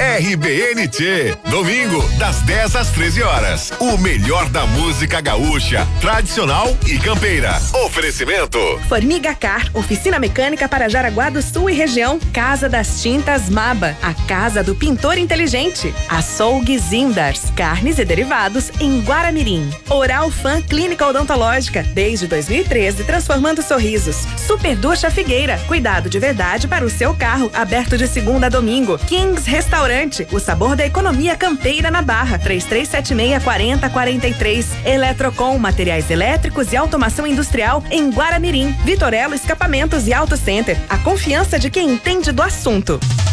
RBNT, domingo, das 10 às 13 horas. O melhor da música gaúcha, tradicional e campeira. Oferecimento Formiga Car, oficina mecânica para Jaraguá do Sul e região. Casa das Tintas Maba, a casa do pintor inteligente. Açougue Zindars, carnes e derivados em Guaramirim. Oral Fan Clínica Odontológica, desde 2013, transformando sorrisos. Super Ducha Figueira, cuidado de verdade para o seu carro, aberto de segunda a domingo. Kings Restaurante, o sabor da economia campeira na Barra, 3376-4043. Eletrocom, materiais elétricos e automação industrial em Guaramirim. Vitorello Escapamentos e Auto Center, a confiança de quem entende do assunto.